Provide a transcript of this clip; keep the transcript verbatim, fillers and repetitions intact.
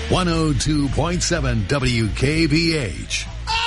one oh two point seven W K B H.